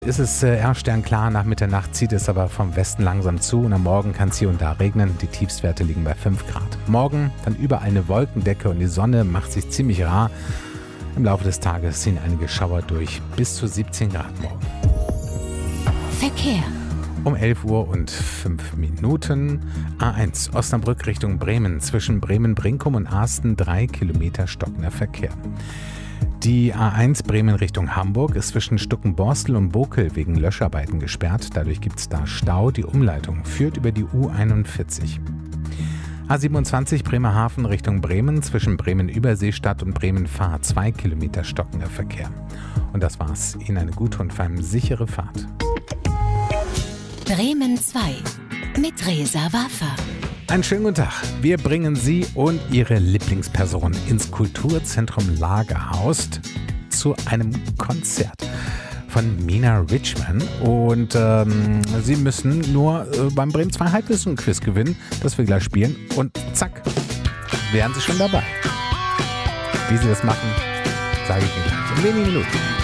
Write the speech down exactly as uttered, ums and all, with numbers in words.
Ist es äh, eher sternklar, nach Mitternacht zieht es aber vom Westen langsam zu und am Morgen kann es hier und da regnen. Die Tiefstwerte liegen bei fünf Grad. Morgen dann überall eine Wolkendecke und die Sonne macht sich ziemlich rar. Im Laufe des Tages ziehen einige Schauer durch, bis zu siebzehn Grad morgen. Verkehr. Um elf Uhr und fünf Minuten. A eins Osnabrück Richtung Bremen. Zwischen Bremen-Brinkum und Asten drei Kilometer stockender Verkehr. Die A eins Bremen Richtung Hamburg ist zwischen Stuckenborstel und Bokel wegen Löscharbeiten gesperrt. Dadurch gibt es da Stau. Die Umleitung führt über die U einundvierzig. A siebenundzwanzig Bremerhaven Richtung Bremen. Zwischen Bremen-Überseestadt und Bremen-Fahr zwei Kilometer stockender Verkehr. Und das war's. Ihnen eine gute und vor allem sichere Fahrt. Bremen zwei mit Reza Wafa. Einen schönen guten Tag. Wir bringen Sie und Ihre Lieblingsperson ins Kulturzentrum Lagerhaus zu einem Konzert von Mina Richman. Und ähm, Sie müssen nur äh, beim Bremen zwei Halbwissen-Quiz gewinnen, das wir gleich spielen. Und zack, wären Sie schon dabei. Wie Sie das machen, sage ich Ihnen gleich in wenigen Minuten.